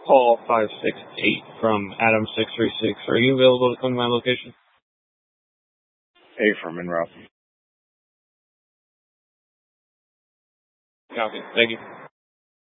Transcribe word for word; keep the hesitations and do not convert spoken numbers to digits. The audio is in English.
call five six eight from Adam six three six. Are you available to come to my location? Hey, from Monroe. Copy. Thank you.